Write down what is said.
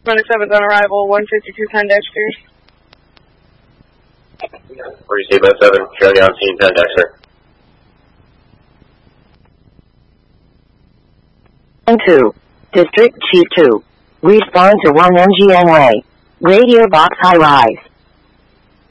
27th on arrival, 15210 Dexter. Receive by 7, showing on scene 10 Dexter. 2. District Chief 2. Respond to 1 MGN Way. Radio box high rise.